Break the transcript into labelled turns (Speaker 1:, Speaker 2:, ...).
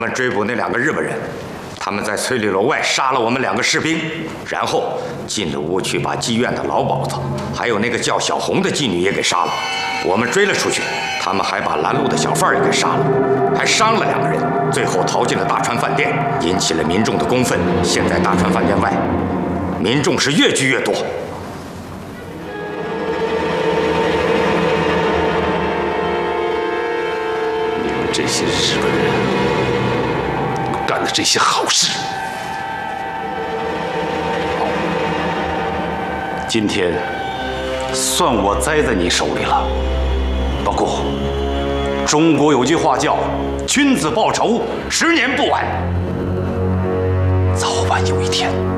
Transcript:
Speaker 1: 我们追捕那2个日本人，他们在翠绿楼外杀了我们2个士兵，然后进了屋去，把妓院的老鸨子，还有那个叫小红的妓女也给杀了。我们追了出去，他们还把拦路的小贩也给杀了，还伤了2个人，最后逃进了大川饭店，引起了民众的公愤。现在大川饭店外，民众是越聚越多。
Speaker 2: 这些日本人干的这些好事，好，今天算我栽在你手里了。不过，中国有句话叫“君子报仇，10年不晚”。早晚有一天。